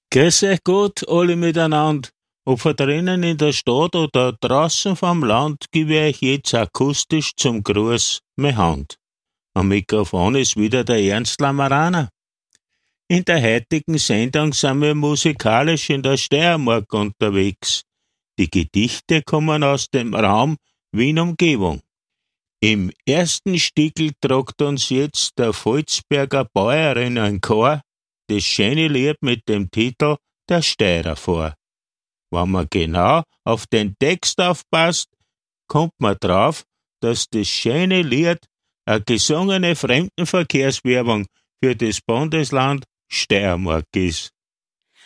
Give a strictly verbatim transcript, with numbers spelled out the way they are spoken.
Grüß euch Gott, alle miteinander. Ob von drinnen in der Stadt oder draußen vom Land, gebe ich euch jetzt akustisch zum Gruß meine Hand. Am Mikrofon ist wieder der Ernst Lamaraner. In der heutigen Sendung sind wir musikalisch in der Steiermark unterwegs. Die Gedichte kommen aus dem Raum Wien-Umgebung. Im ersten Stickel tragt uns jetzt der Volzberger Bäuerinnenchor das schöne Lied mit dem Titel Der Steirer vor. Wenn man genau auf den Text aufpasst, kommt man drauf, dass das schöne Lied eine gesungene Fremdenverkehrswerbung für das Bundesland Steiermark ist.